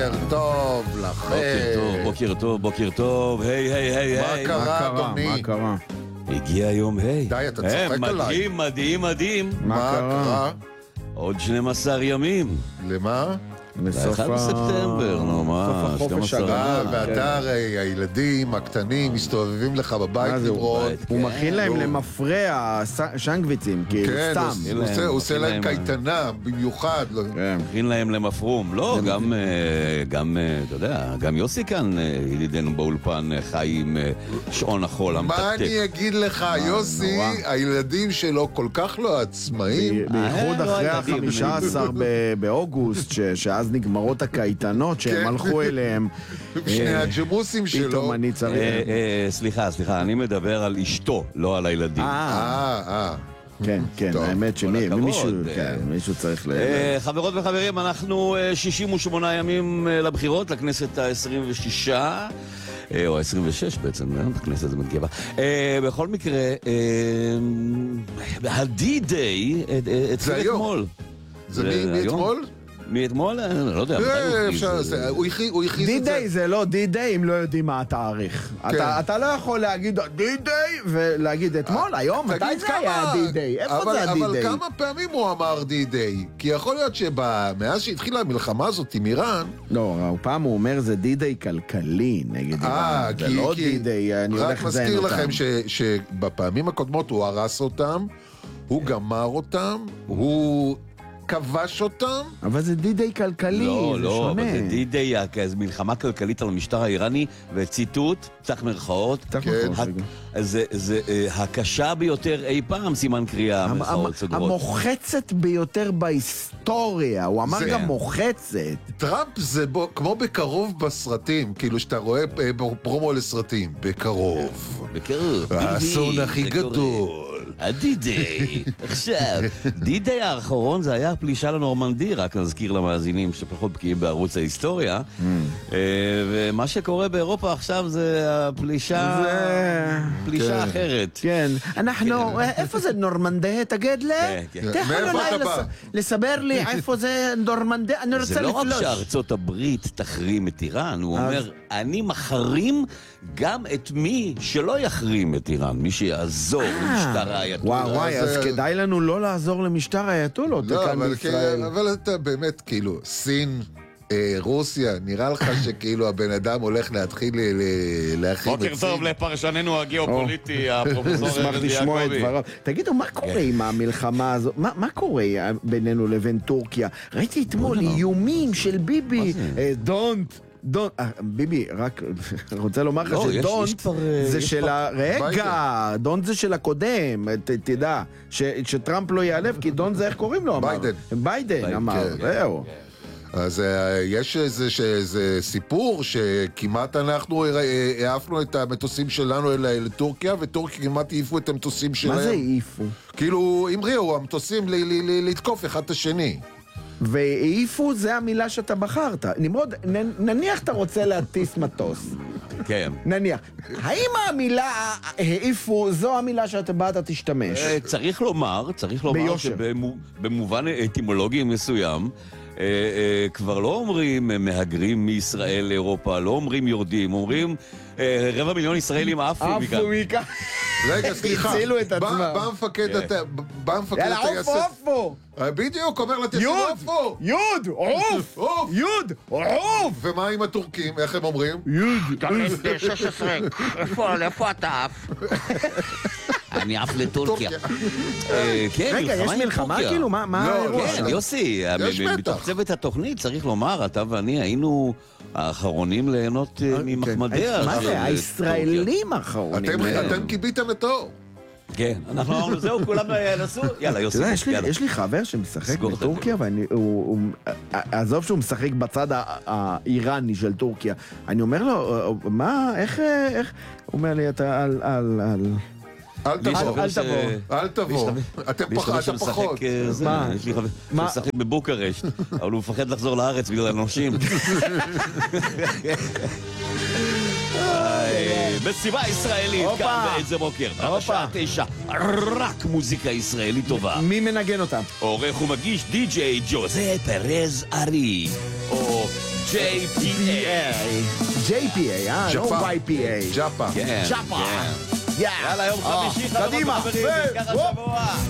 בוקר טוב לכם. בוקר טוב, היי. מה קרה, אדוני? מה קרה? הגיע יום היי. די, אתה צוחק עליי. מדהים. מה קרה? עוד 12 ימים. למה? בסוף בספטמבר, נו מה? סוף החופש הגדול. ואתה הרי, הילדים הקטנים מסתובבים לך בבית לראות. הוא מכין להם למפרע שנגביצים, כאילו סתם. כן, הוא עושה להם קייטנה במיוחד. מכין להם למפרום. לא, גם, אתה יודע, גם יוסי כאן, ידידנו באולפן, חי עם שעון החול המתקתק. מה אני אגיד לך, יוסי, הילדים שלו כל כך לא עצמאים. בייחוד אחרי ה-15 באוגוסט, שאז נגמרות הקייטנות שהם הלכו אליהם. שני הג'מוסים שלו. פתאום אני צריך... סליחה, אני מדבר על אשתו, לא על הילדים. כן, האמת שמישהו צריך חברות וחברים, אנחנו 68 ימים לבחירות, לכנסת ה-26, או ה-26 בעצם, הכנסת זה מגיבה. בכל מקרה, הדי-דיי, זה היום. זה מאתמול? מאתמול? לא יודע. הוא הכריז את זה. די-דיי זה לא די-דיי אם לא יודעים מה התאריך. אתה לא יכול להגיד די-דיי ולהגיד אתמול, היום, מתי זה היה די-דיי? איפה זה הדי-דיי? אבל כמה פעמים הוא אמר די-דיי? כי יכול להיות שמאז שהתחילה המלחמה הזאת עם איראן... לא, פעם הוא אומר זה די-דיי כלכלי נגד איראן. זה לא די-דיי, אני הולך לזיין אותם. רק מזכיר לכם שבפעמים הקודמות הוא הרס אותם, הוא גמר אותם, הוא... כבש אותם? אבל זה די-דיי כלכלי, זה שונה. אבל זה די-דיי, זה מלחמה כלכלית על המשטר האיראני, וציטוט, צריך מרכאות, זה הקשה ביותר אי פעם, סימן קריאה, מרכאות סוגרות. המוחצת ביותר בהיסטוריה, הוא אמר גם מוחצת. טראמפ זה כמו בקרוב בסרטים, כאילו שאתה רואה פרומו לסרטים, בקרוב. האסון הכי גדול. הדי-דיי. עכשיו, די-דיי האחרון זה היה הפלישה לנורמנדי, רק נזכיר למאזינים שפחות בקיאים בערוץ ההיסטוריה, ומה שקורה באירופה עכשיו זה הפלישה אחרת. כן. אנחנו, איפה זה נורמנדי? תגיד לי? תכף אולי לסבר לי איפה זה נורמנדי, אני רוצה זה לא רק לפלוש. שארצות הברית תחרים את איראן, הוא אומר, אני מחרים גם את מי שלא יחרים את איראן, מי שיעזור למשטר האייתולות. וואי, אז כדאי לנו לא לעזור למשטר האייתולות. לא, אבל אתה באמת, כאילו, סין, רוסיה, נראה לך שכאילו הבן אדם הולך להתחיל להכין את סין. בוקר טוב לפרשננו הגיאופוליטי, הפרופסור נשמח לשמוע את דבריו. תגידו, מה קורה עם המלחמה הזו? מה קורה בינינו לבין טורקיה? ראיתי אתמול איומים של ביבי, ביבי, רק רוצה לומר לך שדונט זה של דונט זה של הקודם, תדע, שטראמפ לא יעלב, כי דונט זה איך קוראים לו? ביידן אמר, זהו. אז יש איזה סיפור שכמעט אנחנו העפנו את המטוסים שלנו לטורקיה, וטורקיה כמעט העיפו את המטוסים שלהם. מה זה העיפו? כאילו המריאו המטוסים לתקוף אחד את השני. והעיפו זה המילה שאתה בחרת. נמרוד, נניח אתה רוצה להטיס מטוס. כן. נניח. האם המילה העיפו זו המילה שאתה באת תשתמש? צריך לומר שבמובן אטימולוגי מסוים, כבר לא אומרים מהגרים מישראל לאירופה, לא אומרים יורדים, אומרים 250,000 ישראלים עפו מכאן. רגע, סליחה, בא מפקד יאללה, עופו! בדיוק, אומר לטייסים עופו! יוד! עוף! יוד! עוף! ומה עם הטורקים? איך הם אומרים? יוד! 16, איפה אתה עף? אני עף לטורקיה. רגע, יש מלחמה כאילו? מה האירוע? כן, יוסי, מתוך צוות התוכנית צריך לומר, אתה ואני היינו האחרונים ליהנות ממחמדיה. מה זה? הישראלים האחרונים. אתם קיביתם את האור. כן, אנחנו אמרנו זהו, כולם נסו, יאללה יוסי. יש לי חבר שמשחק בטורקיה, עזוב שהוא משחק בצד האיראני של טורקיה, אני אומר לו, מה, איך, הוא אומר לי, אתה אל תבוא, אתם פחות. יש לי חבר שמשחק בבוקרשט, אבל הוא מפחד לחזור לארץ בגלל אנושים. מסיבה ישראלית כאן באיזה בוקר, בשעה 9, רק מוזיקה ישראלית טובה. מי מנגן אותה? עורך ומגיש די-ג'יי ג'וזה פרז ארי, או JPA. JPA, לא YPA. ג'אפה. ג'אפה. יאללה, יום חמישי, חברות וחברים, ככה שבוע.